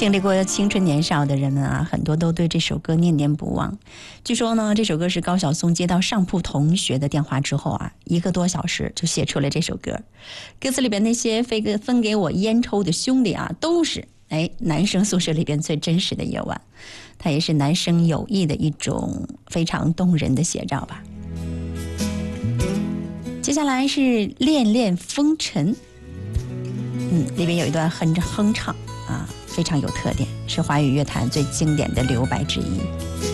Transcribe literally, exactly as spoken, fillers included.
经历过青春年少的人们啊，很多都对这首歌念念不忘。据说呢，这首歌是高晓松接到上铺同学的电话之后啊，一个多小时就写出了这首歌。歌词里边那些分给分给我烟抽的兄弟啊，都是哎男生宿舍里边最真实的夜晚。它也是男生友谊的一种非常动人的写照吧。接下来是《恋恋风尘》，嗯，里边有一段哼着哼唱啊，非常有特点，是华语乐坛最经典的留白之一。